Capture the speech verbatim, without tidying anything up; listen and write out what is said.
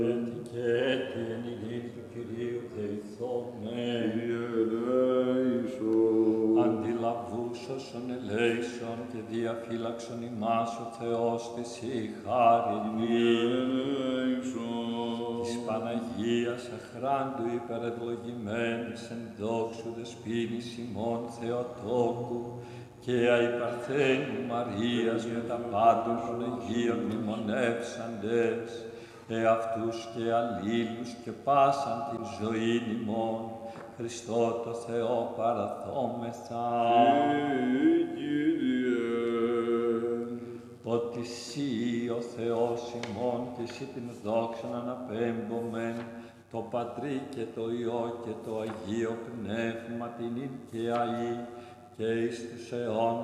Και την ειρήνη του Κυρίου δεηθώμε. Κύριε ελέησον. Αντιλαβούς όσων ελέησον και διαφύλαξον ημάς ο Θεός της η χάρη. Κύριε ελέησον. Της Παναγίας αχράντου υπερευλογημένης εν δόξου δεσποίνης ημών Θεοτόκου και αϊπαρθένου Μαρίας με τα πάντων των Αγίων μνημονεύσαντες, εαυτούς και αλλήλους και πάσαν την ζωήν ημών, Χριστό το Θεό παραθόμεθα. Κύριε. Ότι Συ ο Θεός ημών και Συ την δόξαν αναπέμπομεν, το Πατρί και το Υιό και το Αγίο Πνεύμα την ειν και αεί και εις τους αιώνας